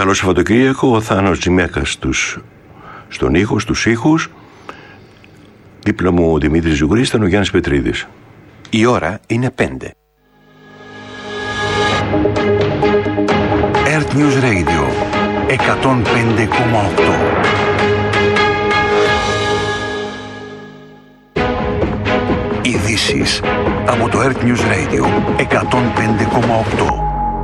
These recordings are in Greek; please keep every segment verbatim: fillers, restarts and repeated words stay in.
Καλό Σαββατοκύριακο, ο Θάνος Τζιμέκας στους, στον ήχο, στους ήχους. Δίπλα μου ο Δημήτρης Ζουγρής, ήταν ο Γιάννης Πετρίδης. Η ώρα είναι πέντε. Earth News Radio εκατόν πέντε κόμμα οκτώ. Ειδήσεις από το Earth News Radio εκατόν πέντε κόμμα οκτώ.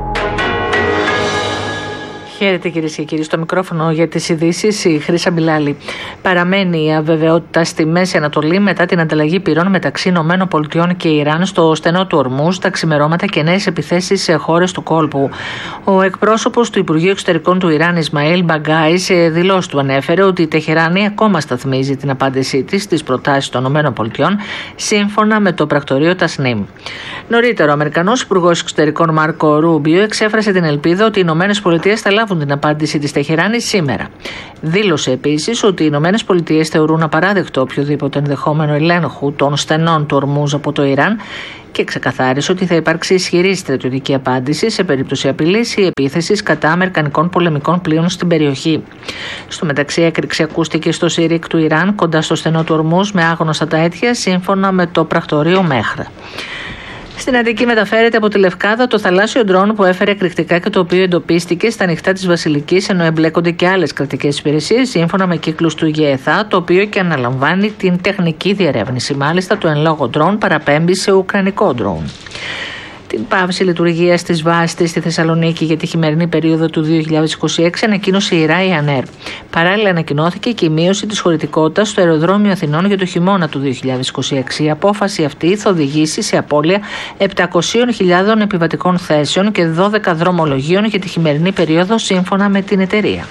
Χαίρετε κυρίες και κύριοι, στο μικρόφωνο για τις ειδήσεις η Χρύσα Μπιλάλη. Παραμένει η αβεβαιότητα στη Μέση Ανατολή μετά την ανταλλαγή πυρών μεταξύ Ηνωμένων Πολιτειών και Ιράν στο στενό του Ορμούζ, τα ξημερώματα και νέες επιθέσεις σε χώρες του κόλπου. Ο εκπρόσωπος του Υπουργείου Εξωτερικών του Ιράν, Ισμαήλ Μπαγκάι, σε δηλώσεις του ανέφερε ότι η Τεχεράνη ακόμα σταθμίζει την απάντησή της στις προτάσεις των Ηνωμένων Πολιτειών, σύμφωνα με το πρακτορείο Τασνίμ. Νωρίτερα, ο Αμερικανός Υπουργός Εξωτερικών Μάρκο Ρούμπιο εξέφρασε την ελπίδα ότι οι Ηνωμένες Πολιτείες θα λάβουν την απάντηση της Τεχεράνης σήμερα. Δήλωσε επίσης ότι οι Ηνωμένες Πολιτείες θεωρούν απαράδεκτο οποιοδήποτε ενδεχόμενο ελέγχου των στενών του Ορμούζ από το Ιράν και ξεκαθάρισε ότι θα υπάρξει ισχυρή στρατιωτική απάντηση σε περίπτωση απειλής ή επίθεσης κατά αμερικανικών πολεμικών πλοίων στην περιοχή. Στο μεταξύ, έκρηξη ακούστηκε στο Σιρίκ του Ιράν, κοντά στο στενό του Ορμούζ, με άγνωστα τα αίτια, σύμφωνα με το πρακτορείο Μέχρα. Στην Αττική μεταφέρεται από τη Λευκάδα το θαλάσσιο ντρόν που έφερε εκρηκτικά και το οποίο εντοπίστηκε στα νυχτά της Βασιλικής, ενώ εμπλέκονται και άλλες κρατικές υπηρεσίες, σύμφωνα με κύκλους του ΓΕΘΑ, το οποίο και αναλαμβάνει την τεχνική διερεύνηση. Μάλιστα, το εν λόγω ντρόν παραπέμπει σε ουκρανικό ντρόν. Την πάυση λειτουργίας της βάσης της στη Θεσσαλονίκη για τη χειμερινή περίοδο του δύο χιλιάδες είκοσι έξι ανακοίνωσε η Ryanair. Παράλληλα, ανακοινώθηκε και η μείωση της χωρητικότητας στο αεροδρόμιο Αθηνών για το χειμώνα του δύο χιλιάδες είκοσι έξι. Η απόφαση αυτή θα οδηγήσει σε απώλεια επτακόσιες χιλιάδες επιβατικών θέσεων και δώδεκα δρομολογίων για τη χειμερινή περίοδο, σύμφωνα με την εταιρεία.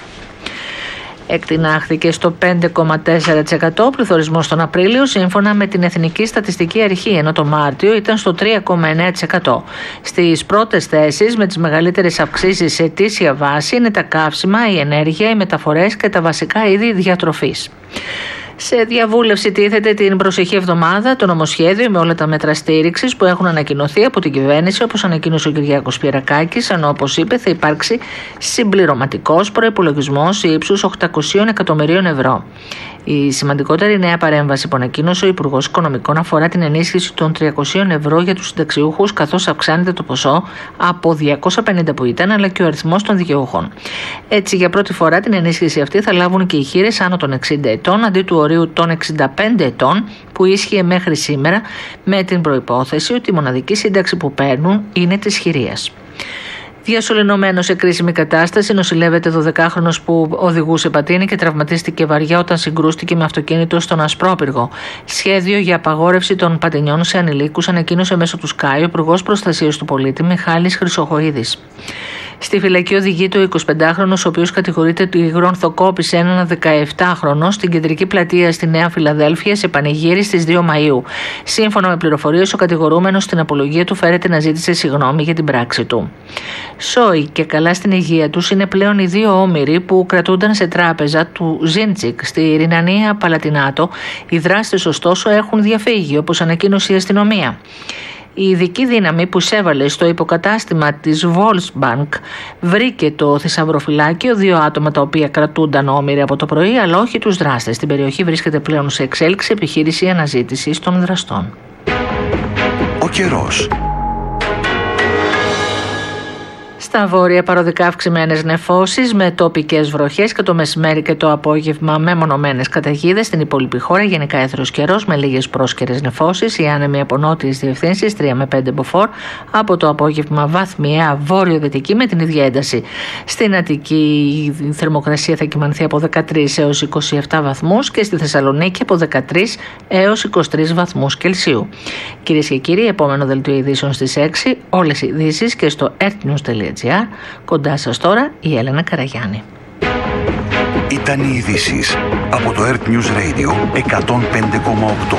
Εκτινάχθηκε στο πέντε κόμμα τέσσερα τοις εκατό ο πληθωρισμός τον Απρίλιο, σύμφωνα με την Εθνική Στατιστική Αρχή, ενώ το Μάρτιο ήταν στο τρία κόμμα εννέα τοις εκατό. Στις πρώτες θέσεις με τις μεγαλύτερες αυξήσεις σε ετήσια βάση είναι τα καύσιμα, η ενέργεια, οι μεταφορές και τα βασικά είδη διατροφής. Σε διαβούλευση τίθεται την προσεχή εβδομάδα το νομοσχέδιο με όλα τα μέτρα στήριξης που έχουν ανακοινωθεί από την κυβέρνηση, όπως ανακοίνωσε ο Κυριάκος Πιερακάκης, ενώ όπως είπε θα υπάρξει συμπληρωματικός προϋπολογισμός ύψους οκτακόσια εκατομμυρίων ευρώ. Η σημαντικότερη νέα παρέμβαση που ανακοίνωσε ο Υπουργός Οικονομικών αφορά την ενίσχυση των τριακόσια ευρώ για τους συνταξιούχους, καθώς αυξάνεται το ποσό από διακόσια πενήντα που ήταν, αλλά και ο αριθμός των δικαιούχων. Έτσι, για πρώτη φορά την ενίσχυση αυτή θα λάβουν και οι χήρες άνω των εξήντα ετών, αντί του ορίου των εξήντα πέντε ετών που ίσχυε μέχρι σήμερα, με την προϋπόθεση ότι η μοναδική σύνταξη που παίρνουν είναι της χειρίας. Διασωληνωμένος σε κρίσιμη κατάσταση νοσηλεύεται δωδεκάχρονος που οδηγούσε πατίνι και τραυματίστηκε βαριά όταν συγκρούστηκε με αυτοκίνητο στον Ασπρόπυργο. Σχέδιο για απαγόρευση των πατινιών σε ανηλίκους ανακοίνωσε μέσω του ΣΚΑΙ ο Υπουργός Προστασίας του Πολίτη Μιχάλης Χρυσοχοΐδης. Στη φυλακή οδηγείται ο εικοσιπεντάχρονος, ο οποίος κατηγορείται ότι γρονθοκόπησε έναν δεκαεπτάχρονο στην κεντρική πλατεία στη Νέα Φιλαδέλφεια σε πανηγύρι στις δύο Μαΐου. Σύμφωνα με πληροφορίες, ο κατηγορούμενος στην απολογία του φέρεται να ζήτησε συγγνώμη για την πράξη του. Σόι και καλά στην υγεία τους είναι πλέον οι δύο όμηροι που κρατούνταν σε τράπεζα του Ζίντσικ στη Ρινανία Παλατινάτο. Οι δράστες, ωστόσο, έχουν διαφύγει, όπως ανακοίνωσε η αστυνομία. Η ειδική δύναμη που εισέβαλε στο υποκατάστημα της Volksbank βρήκε το θησαυροφυλάκιο, δύο άτομα τα οποία κρατούνταν όμοιροι από το πρωί, αλλά όχι τους δράστες. Στην περιοχή βρίσκεται πλέον σε εξέλιξη επιχείρηση αναζήτησης των δραστών. Ο καιρός. Στα βόρεια παροδικά αυξημένες νεφώσεις με τοπικές βροχές και το μεσημέρι και το απόγευμα μεμονωμένες καταιγίδες. Στην υπόλοιπη χώρα γενικά έθρος καιρός με λίγες πρόσκαιρες νεφώσεις. Οι άνεμοι από νότιες διευθύνσεις τρία με πέντε μποφόρ. Από το απόγευμα βαθμιαία βόρειο-δυτική με την ίδια ένταση. Στην Αττική η θερμοκρασία θα κυμανθεί από δεκατρείς έως είκοσι επτά βαθμούς και στη Θεσσαλονίκη από δεκατρείς έως είκοσι τρεις βαθμούς Κελσίου. Κυρίες και κύριοι, επόμενο δελτίο ειδήσεων στις έξι. Όλες οι ειδήσεις και στο earthnews τελεία gr. Κοντά σας τώρα η Έλενα Καραγιάννη. Ήταν οι ειδήσεις από το Earth News Radio εκατόν πέντε κόμμα οκτώ.